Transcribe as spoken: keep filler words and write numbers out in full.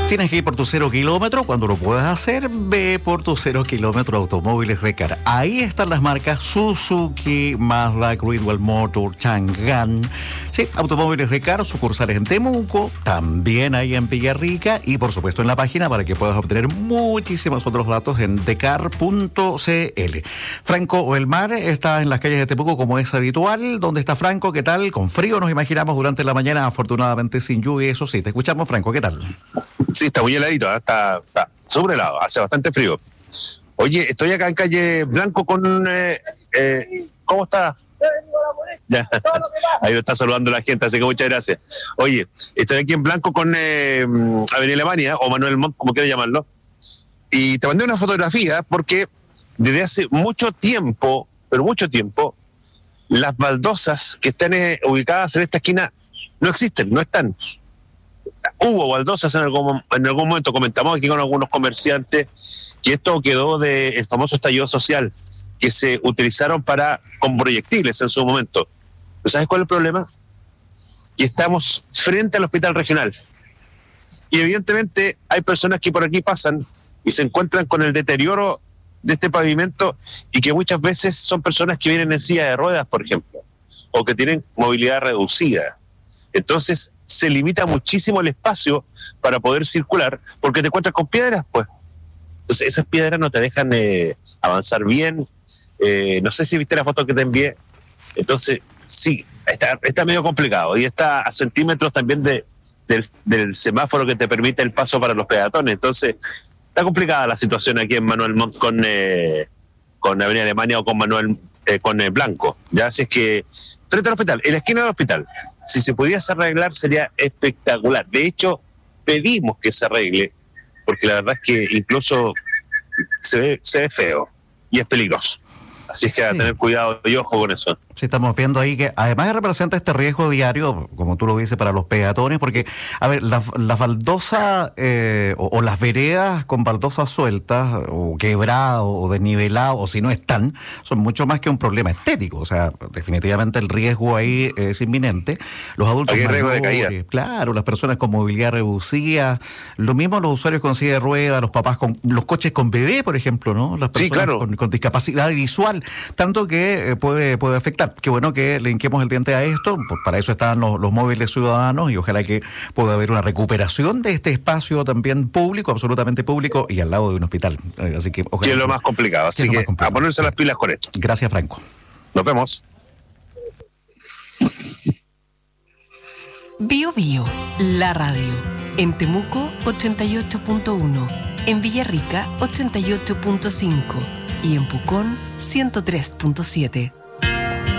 Tienes que ir por tu cero kilómetro. Cuando lo puedas hacer, ve por tu cero kilómetro Automóviles Recar. Ahí están las marcas Suzuki, Mazda, Greenwell Motor, Chang'an. Sí, Automóviles Recar, sucursales en Temuco, también ahí en Villarrica y por supuesto en la página para que puedas obtener muchísimos otros datos en decar punto c l. Franco Oelmar está en las calles de Temuco como es habitual. ¿Dónde está Franco? ¿Qué tal? Con frío nos imaginamos durante la mañana, afortunadamente sin lluvia, eso sí. Te escuchamos, Franco, ¿qué tal? Sí, está muy heladito, ¿eh? está, está súper helado, hace bastante frío. Oye, estoy acá en calle Blanco con... Eh, eh, ¿Cómo está? Ya. Ahí lo está saludando la gente, así que muchas gracias. Oye, estoy aquí en Blanco con eh, Avenida Alemania, o Manuel Montt, como quieras llamarlo, y te mandé una fotografía porque desde hace mucho tiempo, pero mucho tiempo, las baldosas que están eh, ubicadas en esta esquina no existen, no están. Hubo baldosas en algún, en algún momento, comentamos aquí con algunos comerciantes que esto quedó del famoso estallido social que se utilizaron para con proyectiles en su momento. ¿Sabes cuál es el problema? Que estamos frente al hospital regional y evidentemente hay personas que por aquí pasan y se encuentran con el deterioro de este pavimento y que muchas veces son personas que vienen en silla de ruedas, por ejemplo, o que tienen movilidad reducida. Entonces se limita muchísimo el espacio para poder circular porque te encuentras con piedras, pues. Entonces esas piedras no te dejan eh, avanzar bien. Eh, no sé si viste la foto que te envié. Entonces sí, está, está medio complicado y está a centímetros también de, del, del semáforo que te permite el paso para los peatones. Entonces está complicada la situación aquí en Manuel Montt con, eh, con Avenida Alemania o con Manuel eh, con eh, Blanco. Ya, así es que frente al hospital, en la esquina del hospital, si se pudiese arreglar sería espectacular. De hecho, pedimos que se arregle, porque la verdad es que incluso se ve, se ve feo y es peligroso. Así es que sí, a tener cuidado y ojo con eso. Sí, estamos viendo ahí que además representa este riesgo diario, como tú lo dices, para los peatones, porque, a ver, las la baldosas eh, o, o las veredas con baldosas sueltas, o quebradas, o desniveladas, o si no están, son mucho más que un problema estético. O sea, definitivamente el riesgo ahí es inminente. Los adultos hay riesgo de mayores, caída. Claro, las personas con movilidad reducida, lo mismo los usuarios con silla de ruedas, los papás con, los coches con bebé, por ejemplo, ¿no? Las personas sí, claro. con, con discapacidad visual, tanto que eh, puede, puede afectar. Qué bueno que le hinquemos el diente a esto, pues para eso están los, los móviles ciudadanos y ojalá que pueda haber una recuperación de este espacio también público, absolutamente público y al lado de un hospital. Así que ojalá. Que es lo más complicado, así que complicado. A ponerse las pilas con esto. Gracias, Franco. Nos vemos. Bio Bio, la radio. En Temuco ochenta y ocho punto uno, en Villarrica ochenta y ocho punto cinco y en Pucón ciento tres punto siete.